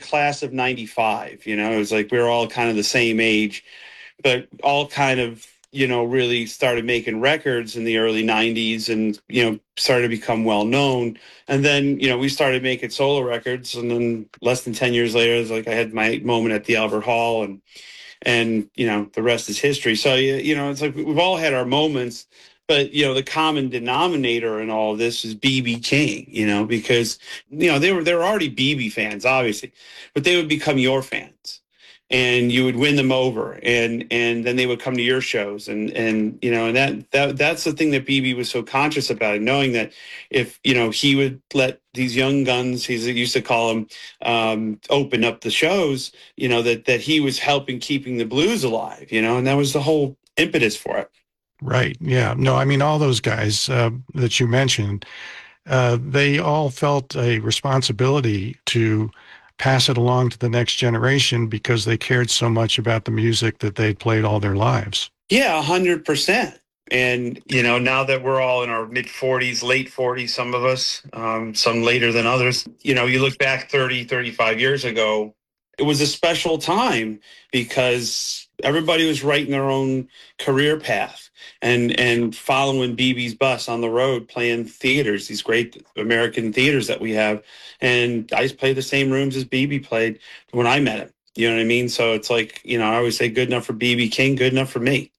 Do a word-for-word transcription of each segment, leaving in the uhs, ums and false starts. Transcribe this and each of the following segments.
class of ninety-five. You know, it was like we were all kind of the same age, but all kind of, you know, really started making records in the early nineties and, you know, started to become well known. And then, you know, we started making solo records. And then less than ten years later, it was like I had my moment at the Albert Hall, and, and, you know, the rest is history. So, you know, it's like we've all had our moments. But, you know, the common denominator in all of this is B B King, you know, because, you know, they were, they were already B B fans, obviously, but they would become your fans, and you would win them over, and, and then they would come to your shows. And, and, you know, and that, that, that's the thing that B B was so conscious about, knowing that if, you know, he would let these young guns, he used to call them, um, open up the shows, you know, that, that he was helping keeping the blues alive, you know, and that was the whole impetus for it. Right. Yeah. No, I mean, all those guys uh, that you mentioned, uh, they all felt a responsibility to pass it along to the next generation because they cared so much about the music that they'd played all their lives. Yeah, a hundred percent. And, you know, now that we're all in our mid forties, late forties, some of us, um, some later than others, you know, you look back thirty, thirty-five years ago, it was a special time because everybody was writing their own career path and and following B B's bus on the road, playing theaters, these great American theaters that we have. And I played the same rooms as B B played when I met him. You know what I mean? So it's like, you know, I always say good enough for B B King, good enough for me.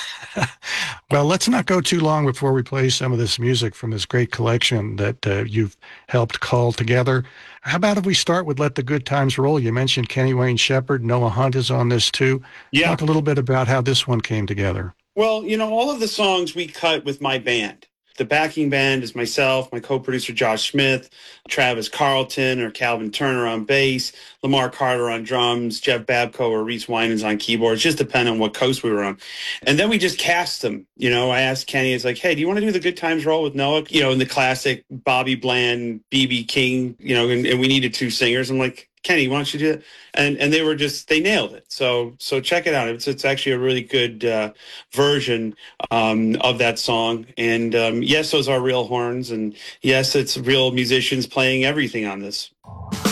Well, let's not go too long before we play some of this music from this great collection that uh, you've helped call together. How about if we start with Let the Good Times Roll? You mentioned Kenny Wayne Shepherd. Noah Hunt is on this too. Yeah. Talk a little bit about how this one came together. Well, you know, all of the songs we cut with my band. The backing band is myself, my co-producer Josh Smith, Travis Carlton or Calvin Turner on bass, Lamar Carter on drums, Jeff Babco or Reese Winans on keyboards, just depending on what coast we were on. And then we just cast them. You know, I asked Kenny, it's like, hey, do you want to do the Good Times Roll with Noah? You know, in the classic Bobby Bland, B B King, you know, and, and we needed two singers. I'm like, Kenny, why don't you do it? And and they were just, they nailed it. So so check it out. It's it's actually a really good uh, version um, of that song. And um, yes, those are real horns. And yes, it's real musicians playing everything on this.